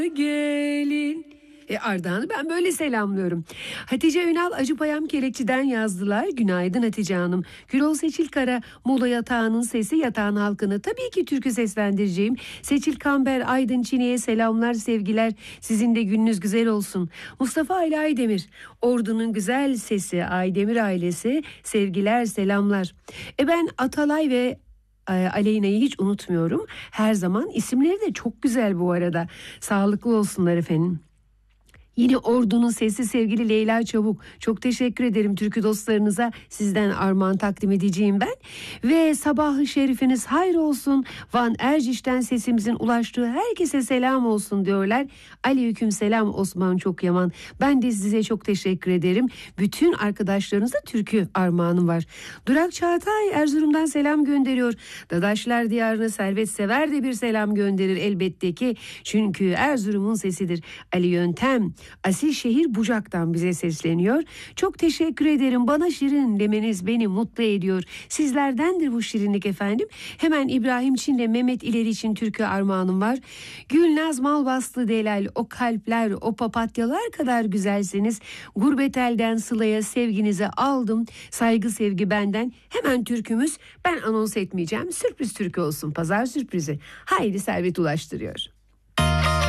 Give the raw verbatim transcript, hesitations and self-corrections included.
Gelin. E Ardahan'ı ben böyle selamlıyorum. Hatice Ünal Acıpayam Kelekçi'den yazdılar. Günaydın Hatice Hanım. Gürol Seçilkara, Muğla Yatağı'nın sesi, yatağın halkını tabii ki türkü seslendireceğim. Seçil Kamber Aydın Çini'ye selamlar, sevgiler. Sizin de gününüz güzel olsun. Mustafa Ali Aydemir, Ordu'nun güzel sesi, Aydemir ailesi, sevgiler, selamlar. E ben Atalay ve Aleyna'yı hiç unutmuyorum. Her zaman isimleri de çok güzel bu arada. Sağlıklı olsunlar efendim. Yine Ordu'nun sesi sevgili Leyla Çabuk. Çok teşekkür ederim türkü dostlarınıza. Sizden armağan takdim edeceğim ben. Ve sabahı şerifiniz hayır olsun. Van Erciş'ten sesimizin ulaştığı herkese selam olsun diyorlar. Aleyküm selam Osman Çokyaman. Ben de size çok teşekkür ederim. Bütün arkadaşlarınıza türkü armağanım var. Durak Çağatay Erzurum'dan selam gönderiyor. Dadaşlar diyarına Servet Sever de bir selam gönderir elbette ki. Çünkü Erzurum'un sesidir. Ali Yöntem asil şehir Bucak'tan bize sesleniyor. Çok teşekkür ederim. Bana şirin demeniz beni mutlu ediyor. Sizlerdendir bu şirinlik efendim. Hemen İbrahim Çin'le Mehmet İleri için türkü armağanım var. Gülnaz Malbastı Delal, o kalpler, o papatyalar kadar güzelsiniz. Gurbet elden Sıla'ya sevginizi aldım. Saygı sevgi benden. Hemen türkümüz, ben anons etmeyeceğim. Sürpriz türkü olsun. Pazar sürprizi. Haydi Servet ulaştırıyor.